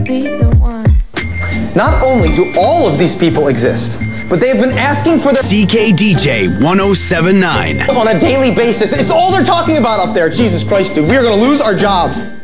be the one. Not only do all of these people exist, but they have been asking for the CKDJ 1079 on a daily basis. It's all they're talking about up there. Jesus Christ, dude. We are going to lose our jobs.